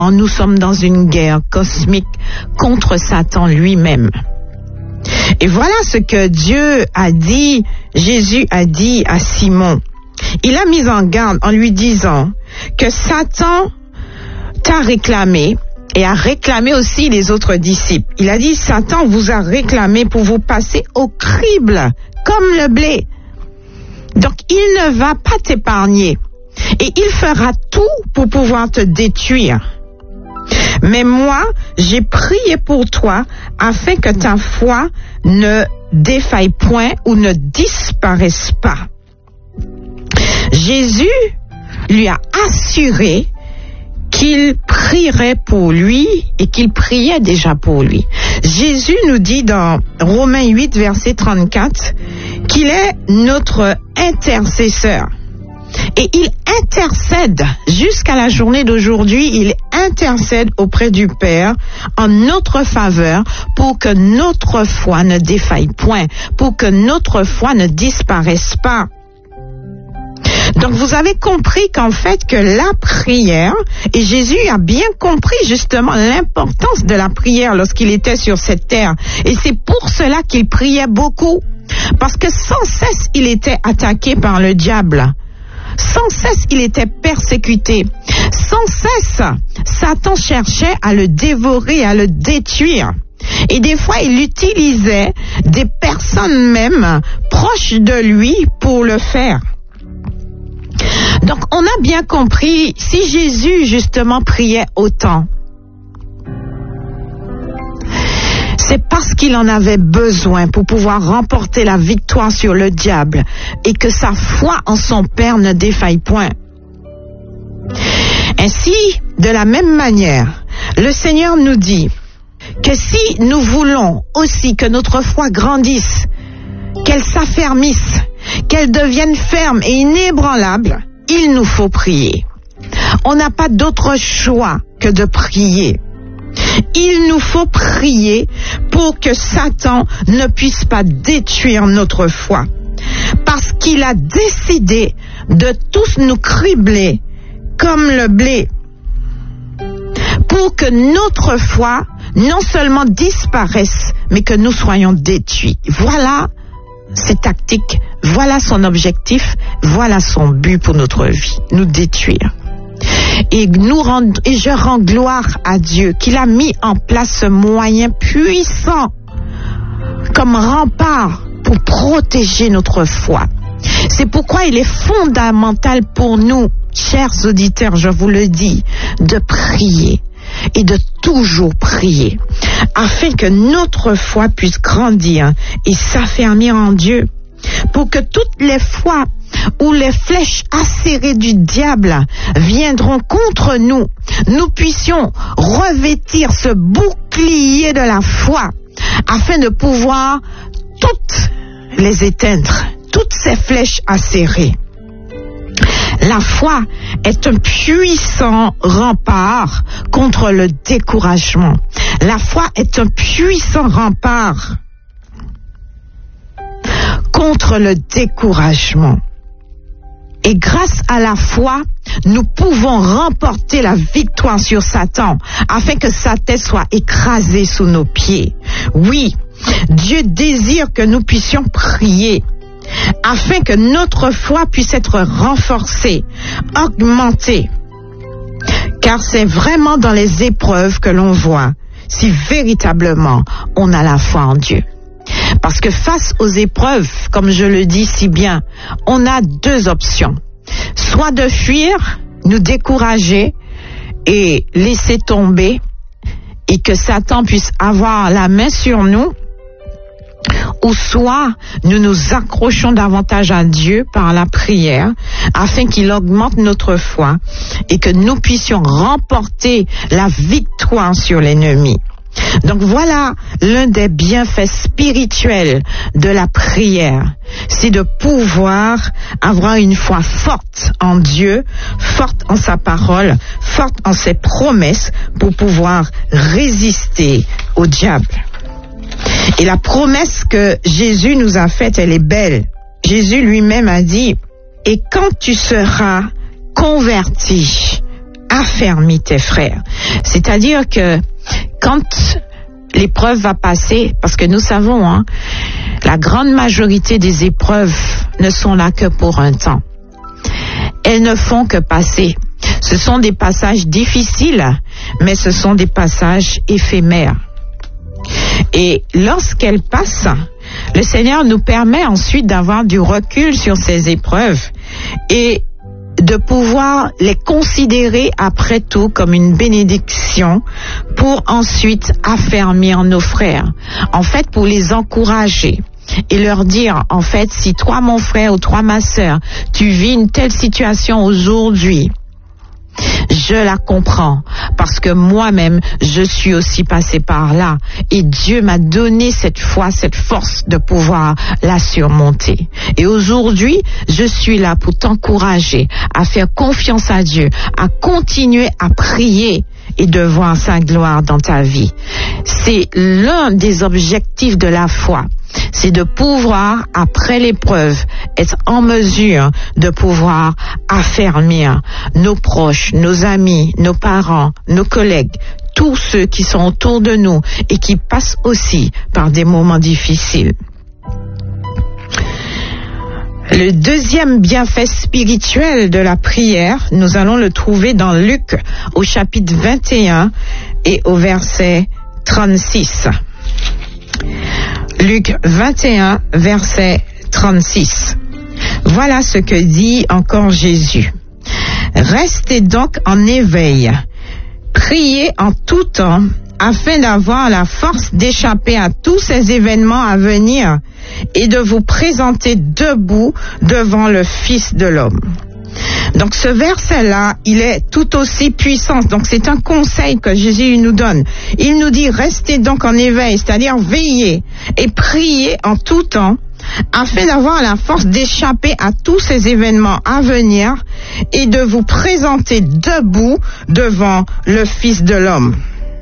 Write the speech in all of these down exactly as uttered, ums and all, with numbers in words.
Nous sommes dans une guerre cosmique contre Satan lui-même. Et voilà ce que Dieu a dit, Jésus a dit à Simon. Il a mis en garde en lui disant que Satan t'a réclamé et a réclamé aussi les autres disciples. Il a dit, Satan vous a réclamé pour vous passer au crible, comme le blé. Donc il ne va pas t'épargner et il fera tout pour pouvoir te détruire. Mais moi, j'ai prié pour toi afin que ta foi ne défaille point ou ne disparaisse pas. Jésus lui a assuré qu'il prierait pour lui et qu'il priait déjà pour lui. Jésus nous dit dans Romains huit, verset trente-quatre, qu'il est notre intercesseur. Et il intercède jusqu'à la journée d'aujourd'hui, il intercède auprès du Père en notre faveur pour que notre foi ne défaille point, pour que notre foi ne disparaisse pas. Donc vous avez compris qu'en fait que la prière, et Jésus a bien compris justement l'importance de la prière lorsqu'il était sur cette terre, et c'est pour cela qu'il priait beaucoup, parce que sans cesse il était attaqué par le diable. Sans cesse, il était persécuté. Sans cesse, Satan cherchait à le dévorer, à le détruire. Et des fois, il utilisait des personnes même proches de lui pour le faire. Donc, on a bien compris, si Jésus, justement, priait autant, c'est parce qu'il en avait besoin pour pouvoir remporter la victoire sur le diable et que sa foi en son Père ne défaille point. Ainsi, de la même manière, le Seigneur nous dit que si nous voulons aussi que notre foi grandisse, qu'elle s'affermisse, qu'elle devienne ferme et inébranlable, il nous faut prier. On n'a pas d'autre choix que de prier. Il nous faut prier pour que Satan ne puisse pas détruire notre foi. Parce qu'il a décidé de tous nous cribler comme le blé. Pour que notre foi non seulement disparaisse, mais que nous soyons détruits. Voilà ses tactiques, voilà son objectif, voilà son but pour notre vie, nous détruire. Et, nous rend, et je rends gloire à Dieu qu'il a mis en place ce moyen puissant comme rempart pour protéger notre foi. C'est pourquoi il est fondamental pour nous, chers auditeurs, je vous le dis, de prier et de toujours prier afin que notre foi puisse grandir et s'affermir en Dieu, pour que toutes les fois où les flèches acérées du diable viendront contre nous, nous puissions revêtir ce bouclier de la foi afin de pouvoir toutes les éteindre, toutes ces flèches acérées. La foi est un puissant rempart contre le découragement. La foi est un puissant rempart contre le découragement. Et grâce à la foi, nous pouvons remporter la victoire sur Satan, afin que sa tête soit écrasée sous nos pieds. Oui, Dieu désire que nous puissions prier, afin que notre foi puisse être renforcée, augmentée. Car c'est vraiment dans les épreuves que l'on voit si véritablement on a la foi en Dieu. Parce que face aux épreuves, comme je le dis si bien, on a deux options. Soit de fuir, nous décourager et laisser tomber et que Satan puisse avoir la main sur nous, ou soit nous nous accrochons davantage à Dieu par la prière afin qu'il augmente notre foi et que nous puissions remporter la victoire sur l'ennemi. Donc voilà l'un des bienfaits spirituels de la prière, c'est de pouvoir avoir une foi forte en Dieu, forte en sa parole, forte en ses promesses pour pouvoir résister au diable. Et la promesse que Jésus nous a faite, elle est belle. Jésus lui-même a dit, et quand tu seras converti affermis tes frères. C'est-à-dire que quand l'épreuve va passer, parce que nous savons, hein, la grande majorité des épreuves ne sont là que pour un temps. Elles ne font que passer. Ce sont des passages difficiles, mais ce sont des passages éphémères. Et lorsqu'elles passent, le Seigneur nous permet ensuite d'avoir du recul sur ces épreuves et de pouvoir les considérer après tout comme une bénédiction pour ensuite affermir nos frères. En fait, pour les encourager et leur dire, en fait, si toi, mon frère, ou toi, ma sœur, tu vis une telle situation aujourd'hui, je la comprends parce que moi-même, je suis aussi passé par là et Dieu m'a donné cette foi, cette force de pouvoir la surmonter. Et aujourd'hui, je suis là pour t'encourager à faire confiance à Dieu, à continuer à prier et de voir sa gloire dans ta vie. C'est l'un des objectifs de la foi. C'est de pouvoir, après l'épreuve, être en mesure de pouvoir affermir nos proches, nos amis, nos parents, nos collègues, tous ceux qui sont autour de nous et qui passent aussi par des moments difficiles. Le deuxième bienfait spirituel de la prière, nous allons le trouver dans Luc au chapitre vingt et un et au verset trente-six. Luc vingt et un, verset trente-six. Voilà ce que dit encore Jésus. Restez donc en éveil, priez en tout temps, afin d'avoir la force d'échapper à tous ces événements à venir et de vous présenter debout devant le Fils de l'homme. Donc ce verset-là, il est tout aussi puissant. Donc c'est un conseil que Jésus nous donne. Il nous dit, restez donc en éveil, c'est-à-dire veillez et priez en tout temps, afin d'avoir la force d'échapper à tous ces événements à venir et de vous présenter debout devant le Fils de l'homme.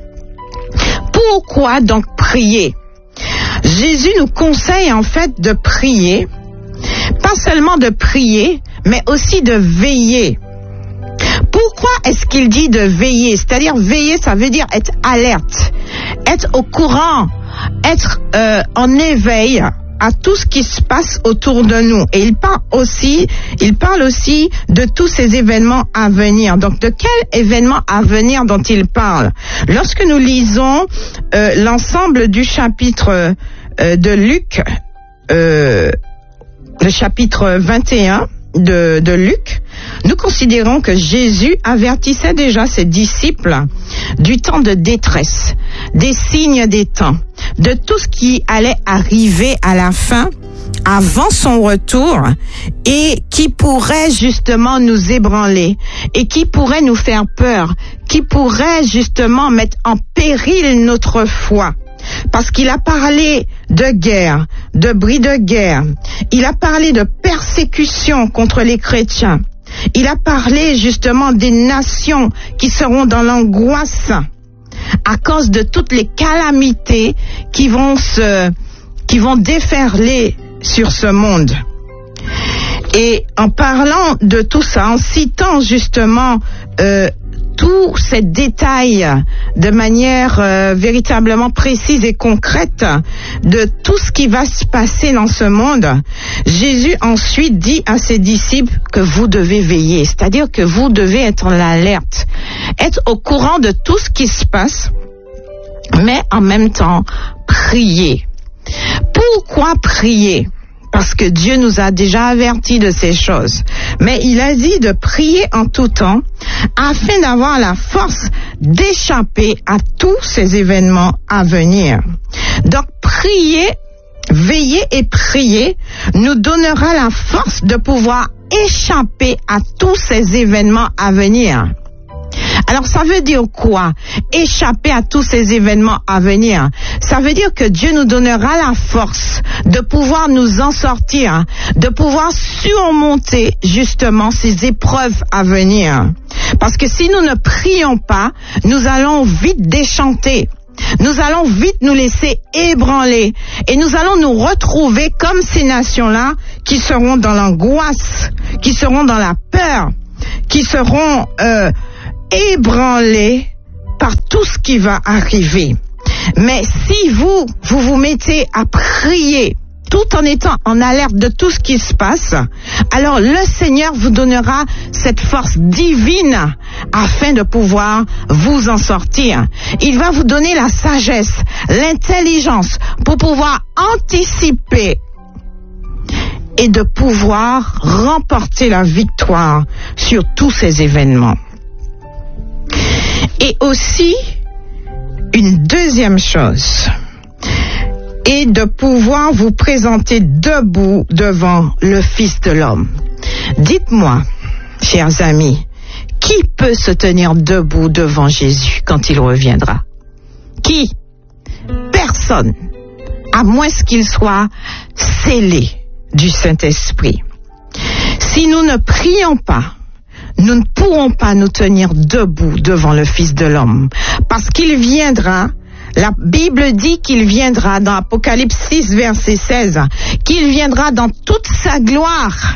Pourquoi donc prier? Jésus nous conseille en fait de prier, pas seulement de prier, mais aussi de veiller. Pourquoi est-ce qu'il dit de veiller? C'est-à-dire veiller, ça veut dire être alerte, être au courant, être euh, en éveil à tout ce qui se passe autour de nous. Et il parle aussi, il parle aussi de tous ces événements à venir. Donc, de quel événement à venir dont il parle? Lorsque nous lisons euh, l'ensemble du chapitre euh, de Luc, euh, le chapitre vingt et un de, de Luc, nous considérons que Jésus avertissait déjà ses disciples du temps de détresse, des signes des temps, de tout ce qui allait arriver à la fin, avant son retour, et qui pourrait justement nous ébranler, et qui pourrait nous faire peur, qui pourrait justement mettre en péril notre foi. Parce qu'il a parlé de guerre, de bris de guerre, il a parlé de persécution contre les chrétiens, il a parlé justement des nations qui seront dans l'angoisse à cause de toutes les calamités qui vont se, qui vont déferler sur ce monde. Et en parlant de tout ça, en citant justement euh, tous ces détails de manière euh, véritablement précise et concrète de tout ce qui va se passer dans ce monde, Jésus ensuite dit à ses disciples que vous devez veiller, c'est-à-dire que vous devez être en alerte, être au courant de tout ce qui se passe, mais en même temps prier. Pourquoi prier? Parce que Dieu nous a déjà avertis de ces choses. Mais il a dit de prier en tout temps afin d'avoir la force d'échapper à tous ces événements à venir. Donc prier, veiller et prier nous donnera la force de pouvoir échapper à tous ces événements à venir. Alors ça veut dire quoi? Échapper à tous ces événements à venir. Ça veut dire que Dieu nous donnera la force de pouvoir nous en sortir, de pouvoir surmonter justement ces épreuves à venir. Parce que si nous ne prions pas, nous allons vite déchanter. Nous allons vite nous laisser ébranler et nous allons nous retrouver comme ces nations-là qui seront dans l'angoisse, qui seront dans la peur, qui seront... Euh, ébranlé par tout ce qui va arriver. Mais si vous, vous vous mettez à prier tout en étant en alerte de tout ce qui se passe, alors le Seigneur vous donnera cette force divine afin de pouvoir vous en sortir. Il va vous donner la sagesse, l'intelligence pour pouvoir anticiper et de pouvoir remporter la victoire sur tous ces événements. Et aussi, une deuxième chose, et de pouvoir vous présenter debout devant le Fils de l'homme. Dites-moi, chers amis, qui peut se tenir debout devant Jésus quand il reviendra? Qui? Personne, à moins qu'il soit scellé du Saint-Esprit. Si nous ne prions pas, nous ne pourrons pas nous tenir debout devant le Fils de l'homme, parce qu'il viendra. La Bible dit qu'il viendra dans Apocalypse six, verset seize, qu'il viendra dans toute sa gloire.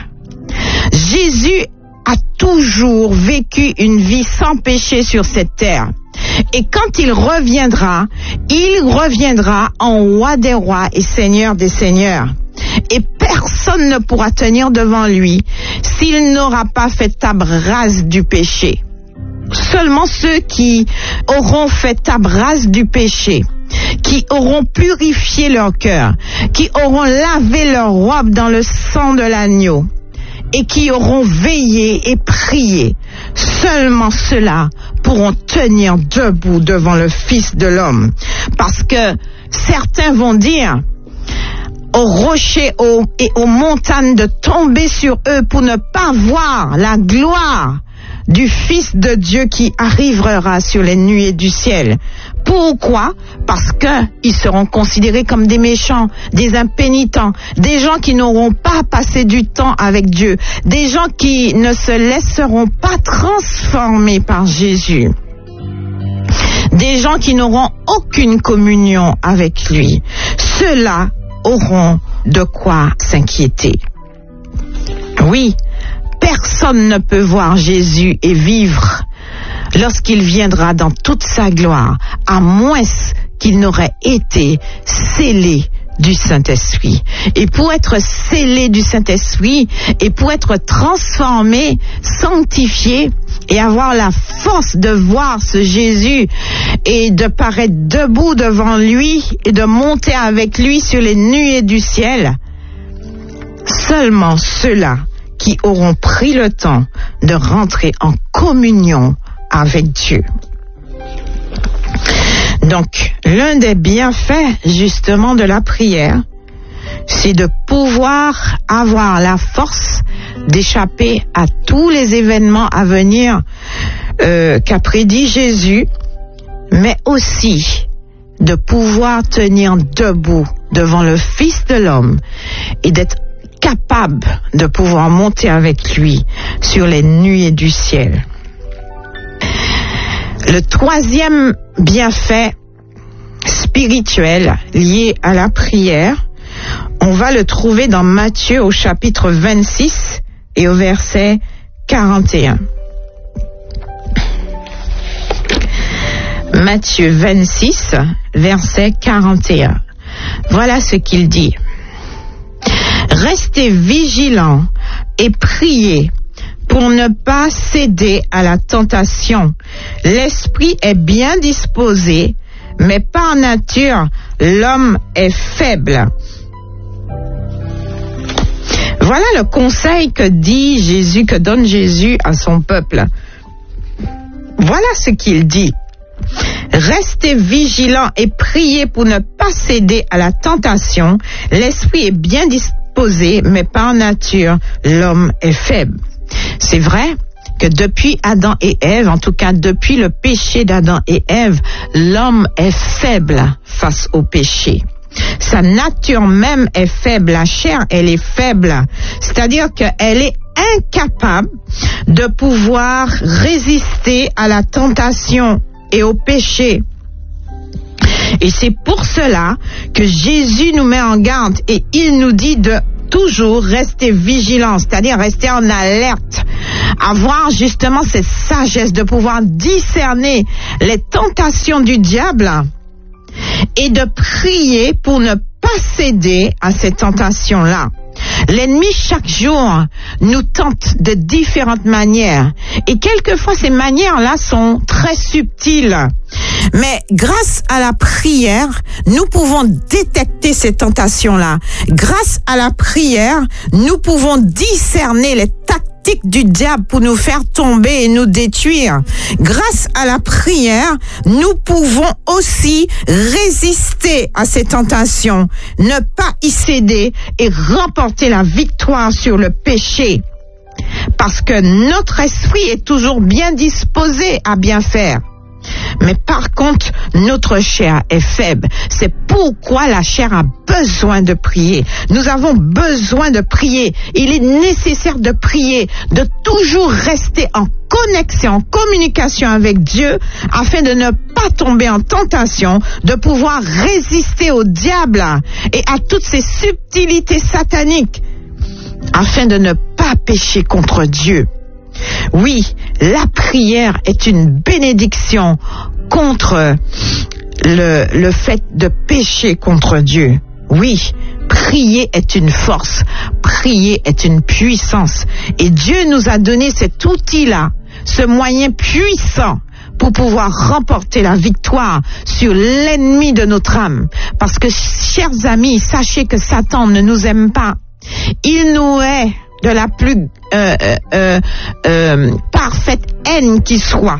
Jésus a toujours vécu une vie sans péché sur cette terre. Et quand il reviendra, il reviendra en roi des rois et seigneur des seigneurs. Et personne ne pourra tenir devant lui s'il n'aura pas fait table rase du péché. Seulement ceux qui auront fait table rase du péché, qui auront purifié leur cœur, qui auront lavé leur robe dans le sang de l'agneau et qui auront veillé et prié, seulement ceux-là pourront tenir debout devant le Fils de l'homme. Parce que certains vont dire aux rochers aux, et aux montagnes de tomber sur eux pour ne pas voir la gloire du Fils de Dieu qui arrivera sur les nuées du ciel. Pourquoi? Parce que ils seront considérés comme des méchants, des impénitents, des gens qui n'auront pas passé du temps avec Dieu, des gens qui ne se laisseront pas transformer par Jésus, des gens qui n'auront aucune communion avec lui. Ceux-là auront de quoi s'inquiéter. Oui, personne ne peut voir Jésus et vivre lorsqu'il viendra dans toute sa gloire, à moins qu'il n'aurait été scellé du Saint-Esprit. Et pour être scellé du Saint-Esprit, et pour être transformé, sanctifié, et avoir la force de voir ce Jésus, et de paraître debout devant lui, et de monter avec lui sur les nuées du ciel, seulement ceux-là qui auront pris le temps de rentrer en communion avec Dieu. Donc, l'un des bienfaits, justement, de la prière, c'est de pouvoir avoir la force d'échapper à tous les événements à venir euh, qu'a prédit Jésus, mais aussi de pouvoir tenir debout devant le Fils de l'homme et d'être capable de pouvoir monter avec lui sur les nuées du ciel. Le troisième bienfait spirituel lié à la prière, on va le trouver dans Matthieu au chapitre vingt-six et au verset quarante et un. Matthieu vingt-six, verset quarante et un. Voilà ce qu'il dit. Restez vigilants et priez pour ne pas céder à la tentation. L'esprit est bien disposé, mais par nature, l'homme est faible. Voilà le conseil que dit Jésus, que donne Jésus à son peuple. Voilà ce qu'il dit. Restez vigilants et priez pour ne pas céder à la tentation. L'esprit est bien disposé, mais par nature, l'homme est faible. C'est vrai que depuis Adam et Ève, en tout cas depuis le péché d'Adam et Ève, l'homme est faible face au péché. Sa nature même est faible, la chair, elle est faible. C'est-à-dire qu'elle est incapable de pouvoir résister à la tentation et au péché. Et c'est pour cela que Jésus nous met en garde et il nous dit de toujours rester vigilant, c'est-à-dire rester en alerte, avoir justement cette sagesse de pouvoir discerner les tentations du diable et de prier pour ne pas céder à ces tentations-là. L'ennemi, chaque jour, nous tente de différentes manières. Et quelquefois, ces manières-là sont très subtiles. Mais grâce à la prière, nous pouvons détecter ces tentations-là. Grâce à la prière, nous pouvons discerner les tactiques du diable pour nous faire tomber et nous détruire. Grâce à la prière, nous pouvons aussi résister à ces tentations, ne pas y céder et remporter la victoire sur le péché. Parce que notre esprit est toujours bien disposé à bien faire. Mais par contre, notre chair est faible. C'est pourquoi la chair a besoin de prier. Nous avons besoin de prier. Il est nécessaire de prier, de toujours rester en connexion, en communication avec Dieu, afin de ne pas tomber en tentation, de pouvoir résister au diable et à toutes ces subtilités sataniques, afin de ne pas pécher contre Dieu. Oui, la prière est une bénédiction contre le, le fait de pécher contre Dieu. Oui, prier est une force, prier est une puissance. Et Dieu nous a donné cet outil-là, ce moyen puissant pour pouvoir remporter la victoire sur l'ennemi de notre âme. Parce que, chers amis, sachez que Satan ne nous aime pas. Il nous hait de la plus euh, euh, euh, parfaite haine qui soit,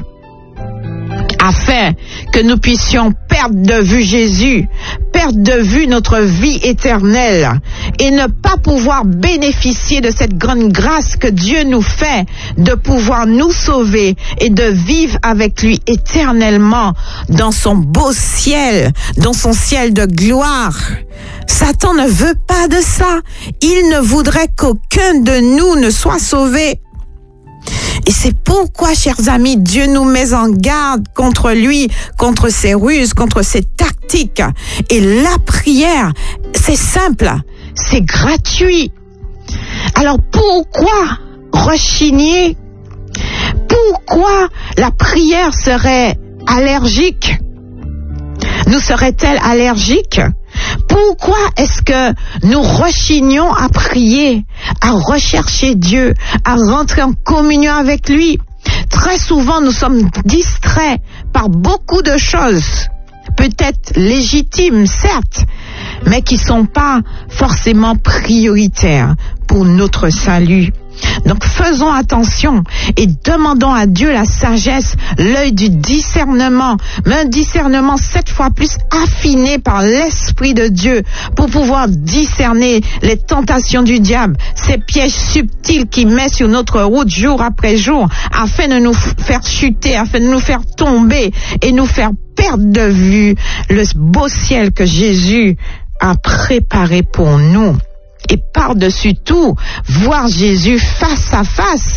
afin que nous puissions perdre de vue Jésus, perdre de vue notre vie éternelle et ne pas pouvoir bénéficier de cette grande grâce que Dieu nous fait de pouvoir nous sauver et de vivre avec lui éternellement dans son beau ciel, dans son ciel de gloire. Satan ne veut pas de ça. Il ne voudrait qu'aucun de nous ne soit sauvé. Et c'est pourquoi, chers amis, Dieu nous met en garde contre lui, contre ses ruses, contre ses tactiques. Et la prière, c'est simple, c'est gratuit. Alors pourquoi rechigner? Pourquoi la prière serait allergique? Nous serait-elle allergique? Pourquoi est-ce que nous rechignons à prier, à rechercher Dieu, à rentrer en communion avec lui? Très souvent, nous sommes distraits par beaucoup de choses, peut-être légitimes, certes, mais qui ne sont pas forcément prioritaires pour notre salut. Donc faisons attention et demandons à Dieu la sagesse, l'œil du discernement, mais un discernement sept fois plus affiné par l'Esprit de Dieu pour pouvoir discerner les tentations du diable, ces pièges subtils qu'il met sur notre route jour après jour, afin de nous faire chuter, afin de nous faire tomber et nous faire perdre de vue le beau ciel que Jésus a préparé pour nous. Et par-dessus tout, voir Jésus face à face.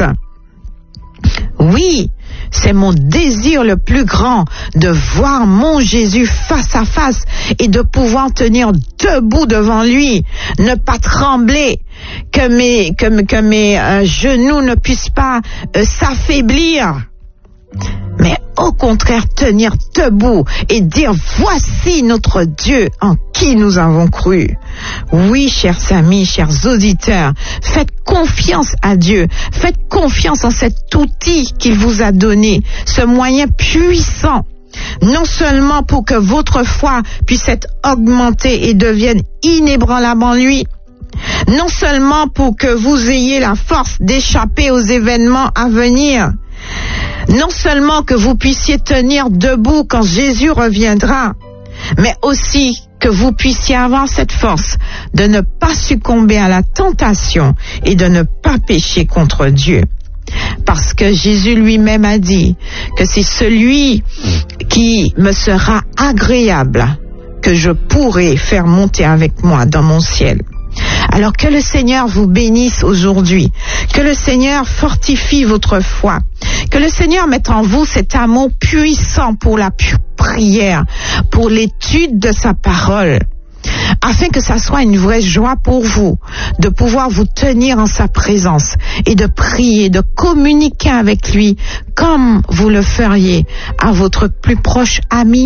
Oui, c'est mon désir le plus grand de voir mon Jésus face à face et de pouvoir tenir debout devant lui, ne pas trembler, que mes, que, que mes euh, genoux ne puissent pas euh, s'affaiblir, mais au contraire tenir debout et dire voici notre Dieu en qui nous avons cru. Oui, chers amis, chers auditeurs, faites confiance à Dieu, faites confiance en cet outil qu'il vous a donné, ce moyen puissant, non seulement pour que votre foi puisse être augmentée et devienne inébranlable en lui, non seulement pour que vous ayez la force d'échapper aux événements à venir, non seulement que vous puissiez tenir debout quand Jésus reviendra, mais aussi que vous puissiez avoir cette force de ne pas succomber à la tentation et de ne pas pécher contre Dieu. Parce que Jésus lui-même a dit que c'est celui qui me sera agréable que je pourrai faire monter avec moi dans mon ciel. Alors que le Seigneur vous bénisse aujourd'hui, que le Seigneur fortifie votre foi, que le Seigneur mette en vous cet amour puissant pour la prière, pour l'étude de sa parole, afin que ça soit une vraie joie pour vous de pouvoir vous tenir en sa présence et de prier, de communiquer avec lui comme vous le feriez à votre plus proche ami